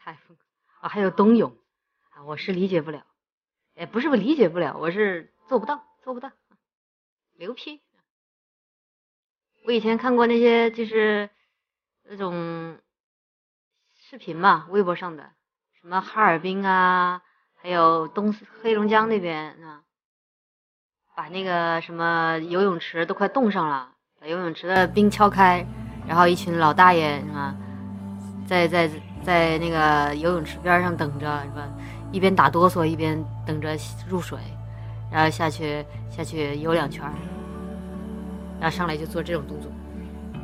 太疯啊！还有冬泳啊，我是理解不了，不是我理解不了，我是做不到，牛批。我以前看过那些就是那种视频嘛，微博上的，什么哈尔滨啊，还有黑龙江那边啊，把那个什么游泳池都快冻上了，把游泳池的冰敲开，然后一群老大爷是吧，在那个游泳池边上等着是吧，一边打哆嗦一边等着入水，然后下去游2圈，然后上来就做这种动作。